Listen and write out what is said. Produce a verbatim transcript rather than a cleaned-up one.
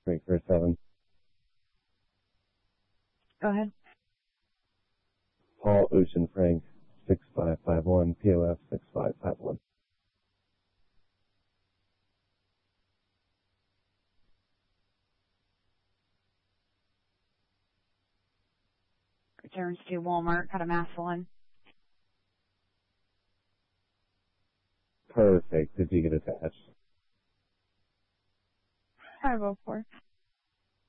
three four seven. Go ahead. Paul Ocean Frank, six five five one, P O F six five five one. Returns to Walmart, got a Massillon. Perfect. Did you get attached? five oh four.